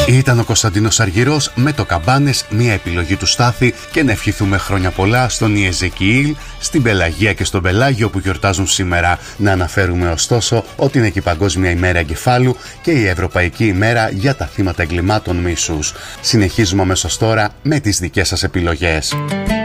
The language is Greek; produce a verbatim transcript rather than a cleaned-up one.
Ήταν ο Κωνσταντίνος Αργυρός με το Καμπάνες, μια επιλογή του Στάθη, και να ευχηθούμε χρόνια πολλά στον Ιεζεκιήλ, στην Πελαγία και στον Πελάγιο που γιορτάζουν σήμερα. Να αναφέρουμε ωστόσο ότι είναι και η Παγκόσμια ημέρα εγκεφάλου και η Ευρωπαϊκή ημέρα για τα θύματα εγκλημάτων μίσους. Συνεχίζουμε αμέσως τώρα με τις δικές σας επιλογές.